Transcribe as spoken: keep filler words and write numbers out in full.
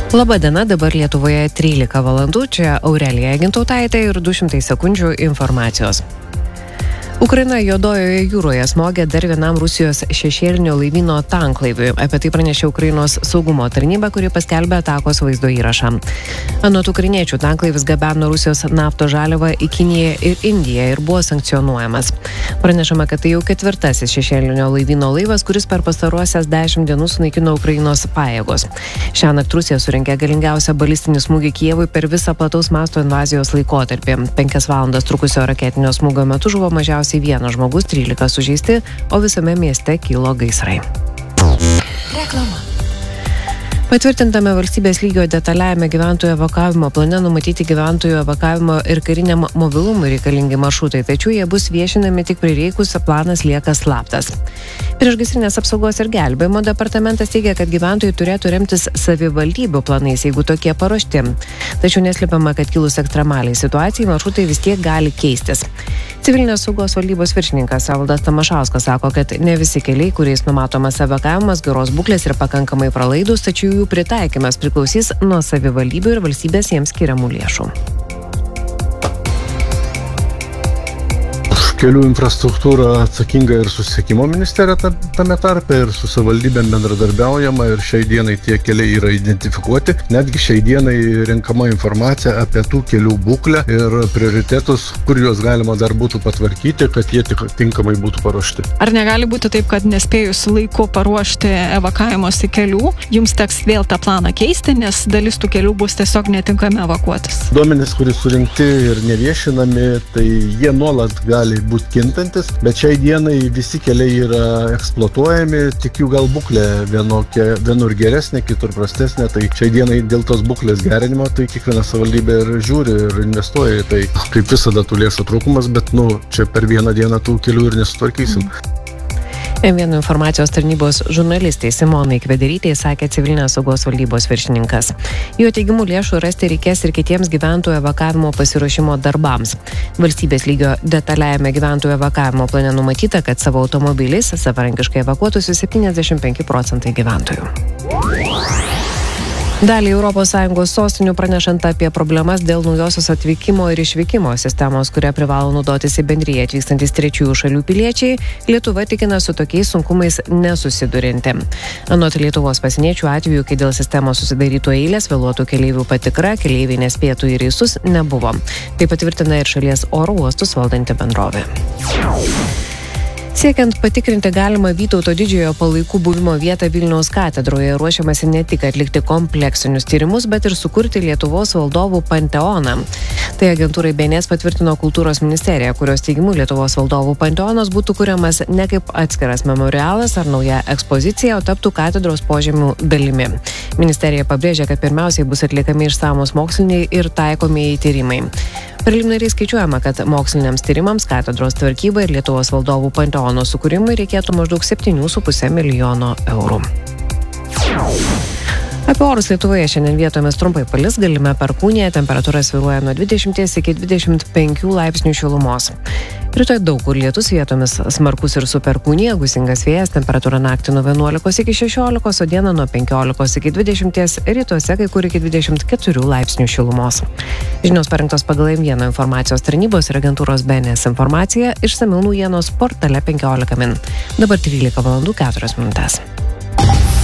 Labadiena, dabar Lietuvoje trylika valandų, čia Aurelija Gintautaitė ir du šimtai sekundžių informacijos. Ukraina Juodojoje jūroje smogė dar vienam Rusijos šešėlinio laivyno tanklaiviui. Apie tai pranešė Ukrainos saugumo tarnyba, kuri paskelbė atakos vaizdo įrašą. Anot ukrainiečių, tanklaivis gabeno Rusijos naftos žaliavą į Kiniją ir Indiją ir buvo sankcionuojamas. Pranešama, kad tai jau ketvirtasis šešėlinio laivyno laivas, kuris per pastaruosias dešimt dienų sunaikino Ukrainos pajėgos. Šiąnakt Rusija surinkė galingiausią balistinį smūgį Kijevui per visą plataus masto invazijos laikotarpį. Penkias valandas trukusio raketinio smūgio metu žuvo mažiausiai vienas žmogus, trylika sužeisti, o visame mieste kilo gaisrai. Reklama. Patvirtintame valstybės lygio detaliajame gyventojų evakavimo plane numatyti gyventojų evakavimo ir kariniam mobilumui reikalingi maršrutai, tačiau jie bus viešinami tik prireikus, planas lieka slaptas. Priešgaisrinės apsaugos ir gelbėjimo departamentas teigia, kad gyventojai turėtų remtis savivaldybių planais, jeigu tokie paruošti. Tačiau neslepiama, kad kilus ekstremaliai situacijai maršrutai vis tiek gali keistis. Civilinės saugos valdybos viršininkas Evaldas Tamašauskas sako, kad ne visi keliai, kuriais numatomas evakavimas, geros būklės ir pakankamai pralaidūs, tačiau jų pritaikymas priklausys nuo savivaldybių ir valstybės jiems skiriamų lėšų. Kelių infrastruktūra atsakinga ir susisiekimo ministerija tame tarpe ir su savivaldybėm bendradarbiaujama ir šiai dienai tie keliai yra identifikuoti. Netgi šiai dienai renkama informacija apie tų kelių būklę ir prioritetus, kur juos galima dar būtų patvarkyti, kad jie tik tinkamai būtų paruošti. Ar negali būti taip, kad nespėjus laiku paruošti evakavimosi kelių, jums teks vėl tą planą keisti, nes dalis tų kelių bus tiesiog netinkami evakuotis? Duomenys, kurie surinkti ir neviešinami, tai jie nuolat gali būti kintantis, bet šiai dienai visi keliai yra eksploatuojami, tik jų gal būklė vienokia, vienur geresnė, kitur prastesnė, tai šiai dienai dėl tos būklės gerinimo, tai kiekviena savivaldybė ir žiūri ir investuoja į tai. Kaip visada tų lėšų trūkumas, bet nu, čia per vieną dieną tų kelių ir nesutvarkysim. M vienas informacijos tarnybos žurnalistai Simonai Kvederytei sakė civilinės saugos valdybos viršininkas. Jo teigimu lėšų rasti reikės ir kitiems gyventojų evakavimo pasiruošimo darbams. Valstybės lygio detaliajame gyventojų evakavimo plane numatyta, kad savo automobiliais savarankiškai evakuotųsi septyniasdešimt penki procentai gyventojų. Dalį Europos Sąjungos sostinių pranešant apie problemas dėl naujosios atvykimo ir išvykimo sistemos, kurią privalo naudotis į bendriją atvykstantis trečiųjų šalių piliečiai, Lietuva tikina su tokiais sunkumais nesusidurinti. Anot Lietuvos pasieniečių atveju, kai dėl sistemos susidarytų eilės, vėluotų keleivių patikra, keleiviai nespėtų į reisus, nebuvo. Tai patvirtina ir šalies oro uostus valdanti bendrovė. Siekiant patikrinti galimą Vytauto didžiojo palaikų buvimo vietą Vilniaus katedroje, ruošiamasi ne tik atlikti kompleksinius tyrimus, bet ir sukurti Lietuvos valdovų panteoną. Tai agentūrai B N S patvirtino kultūros ministerija, kurios teigimu Lietuvos valdovų panteonas būtų kuriamas ne kaip atskiras memorialas ar nauja ekspozicija, o taptų katedros požemių dalimi. Ministerija pabrėžia, kad pirmiausiai bus atliekami išsamūs moksliniai ir taikomieji tyrimai. Preliminariai skaičiuojama, kad moksliniams tyrimams, katedros tvarkybai ir Lietuvos valdovų panteono sukūrimui reikėtų maždaug septynių su puse milijono eurų. Apie orus Lietuvoje šiandien vietomis trumpai palis, galime perkūnija, temperatūra svyruoja nuo dvidešimt iki dvidešimt penkių laipsnių šilumos. Rytoj daug kur lietus, vietomis smarkus ir su perkūnija, gūsingas vėjas, temperatūra naktį nuo vienuolikos iki šešiolikos, o dieną nuo penkiolikos iki dvidešimties, rytuose kai kur iki dvidešimt keturių laipsnių šilumos. Žinios parengtos pagal M vienas informacijos tarnybos ir agentūros B N S informacija, išsamiau naujienos portale penkiolika min. Dabar trylika valandų keturios minutės.